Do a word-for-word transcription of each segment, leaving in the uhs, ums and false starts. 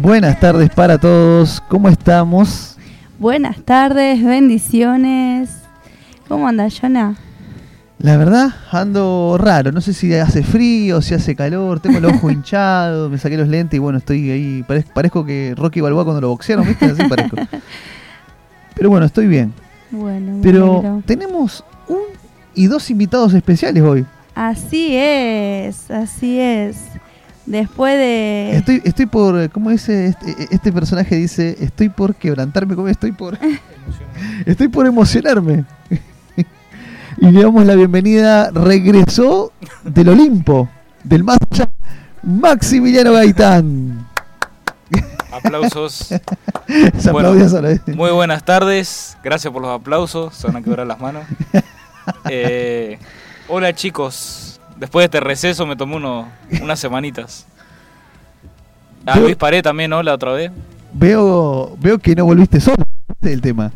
Buenas tardes para todos, ¿cómo estamos? Buenas tardes, bendiciones. ¿Cómo anda, Jonah? La verdad, ando raro, no sé si hace frío, si hace calor, tengo el ojo hinchado, me saqué los lentes y bueno, estoy ahí, parezco, parezco que Rocky Balboa cuando lo boxearon, ¿viste? Así parezco. Pero bueno, estoy bien. Bueno, Pero bueno. tenemos un y dos invitados especiales hoy. Así es, así es. Después de... Estoy estoy por, ¿cómo dice? Este, este personaje dice, estoy por quebrantarme, ¿cómo estoy por? Estoy por emocionarme. Y le damos la bienvenida, regresó del Olimpo, del más allá, Maximiliano Gaitán. Aplausos. Se Bueno, aplaudía solo, ¿eh? Muy buenas tardes, gracias por los aplausos, se van a quebrar las manos. Eh, hola chicos, después de este receso me tomé uno, unas semanitas. A Luis Paré también, ¿no? La otra vez. Veo, veo que no volviste solo, ese es el tema.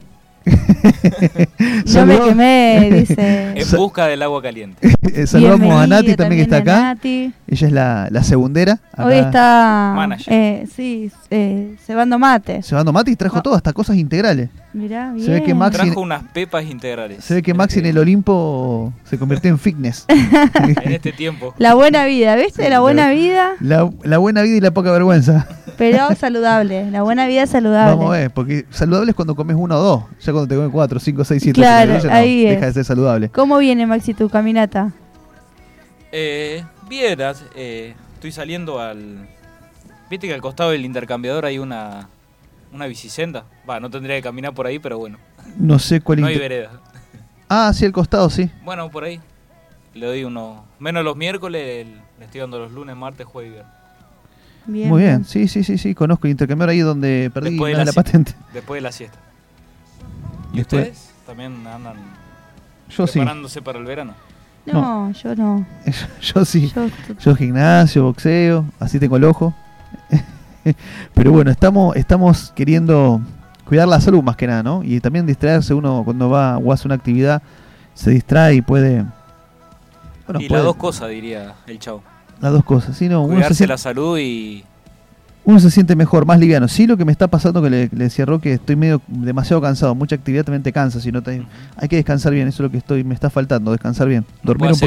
Yo me quemé, dice. En busca del agua caliente. Saludamos a Nati Bienvenida también que está a acá. Nati. Ella es la, la segundera. Acá. Hoy está Manager. eh, sí, eh, cebando mate. Cebando mate y trajo No. todo, hasta cosas integrales. Mirá, bien. Se ve que Maxi- Trajo unas pepas integrales. Se ve que Maxi en el Olimpo se convirtió en fitness. En este tiempo. La buena vida, ¿viste? La buena vida, La, la buena vida y la poca vergüenza. pero saludable. La buena vida saludable. Vamos a ver, porque saludable es cuando comes uno o dos. Ya cuando te comes cuatro, cinco, seis, siete, Claro, ocho, no, ahí es. deja de ser saludable. ¿Cómo viene, Maxi, tu caminata? Eh, vieras, eh, estoy saliendo al... Viste que al costado del intercambiador hay una, una bicisenda. Va, no tendría que caminar por ahí, pero bueno. No sé cuál No hay inter- vereda. Ah, sí, al costado, sí. Bueno, por ahí. Le doy uno. Menos los miércoles, le estoy dando los lunes, martes, jueves y viernes. Bien, Muy bien, sí, sí, sí, sí. Conozco el intercambiador ahí donde perdí Después de la, la la siesta. patente. Después de la siesta. ¿Y Después- ustedes? ¿También andan Yo sí. preparándose para el verano? No, yo no. Yo sí. Yo, Yo gimnasio, boxeo, así tengo el ojo. Pero bueno, estamos, estamos queriendo cuidar la salud más que nada, ¿no? Y también distraerse uno cuando va o hace una actividad, se distrae y puede... Bueno, y puede- las dos cosas, diría el chavo. las dos cosas. Sí, no, uno se, Cuidarse siente, la salud y... uno se siente mejor, más liviano. Sí, lo que me está pasando, que le, le decía a Roque, estoy medio demasiado cansado. Mucha actividad también te cansa. Si no te, hay que descansar bien, eso es lo que estoy me está faltando, descansar bien. Dormir puede un hacer